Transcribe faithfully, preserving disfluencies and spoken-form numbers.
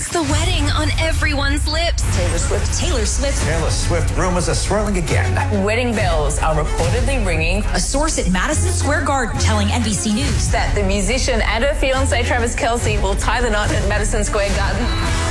It's the wedding on everyone's lips. Taylor Swift. Taylor Swift. Taylor Swift rumors are swirling again. Wedding bells are reportedly ringing. A source at Madison Square Garden telling N B C News that the musician and her fiancé Travis Kelce will tie the knot at Madison Square Garden.